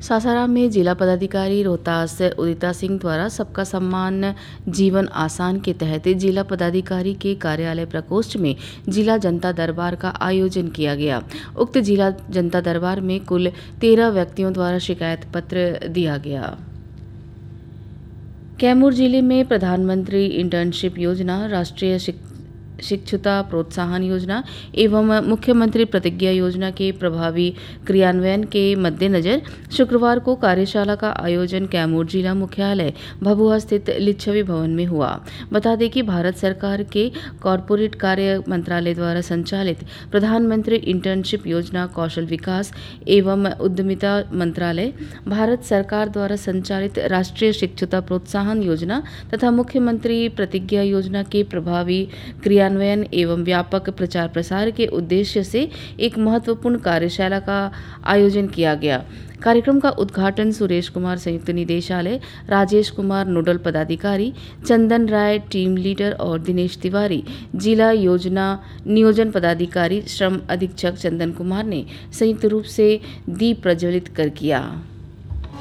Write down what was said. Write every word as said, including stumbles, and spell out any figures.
सासाराम में जिला पदाधिकारी रोहतास उदिता सिंह द्वारा सबका सम्मान जीवन आसान के तहत जिला पदाधिकारी के कार्यालय प्रकोष्ठ में जिला जनता दरबार का आयोजन किया गया। उक्त जिला जनता दरबार में कुल तेरह व्यक्तियों द्वारा शिकायत पत्र दिया गया। कैमूर जिले में प्रधानमंत्री इंटर्नशिप योजना, राष्ट्रीय शिक शिक्षुता प्रोत्साहन योजना एवं मुख्यमंत्री प्रतिज्ञा योजना के प्रभावी क्रियान्वयन के मद्देनजर शुक्रवार को कार्यशाला का आयोजन कैमूर जिला मुख्यालय भभुआ स्थित लिच्छवी भवन में हुआ। बता दें कि भारत सरकार के कॉरपोरेट कार्य मंत्रालय द्वारा संचालित प्रधानमंत्री इंटर्नशिप योजना, कौशल विकास एवं उद्यमिता मंत्रालय, भारत सरकार द्वारा संचालित राष्ट्रीय शिक्षुता प्रोत्साहन योजना तथा मुख्यमंत्री प्रतिज्ञा योजना के प्रभावी क्रिया क्रियान्वयन एवं व्यापक प्रचार प्रसार के उद्देश्य से एक महत्वपूर्ण कार्यशाला का आयोजन किया गया। कार्यक्रम का उद्घाटन सुरेश कुमार संयुक्त निदेशालय, राजेश कुमार नोडल पदाधिकारी, चंदन राय टीम लीडर और दिनेश तिवारी जिला योजना नियोजन पदाधिकारी, श्रम अधीक्षक चंदन कुमार ने संयुक्त रूप से दीप प्रज्वलित कर किया।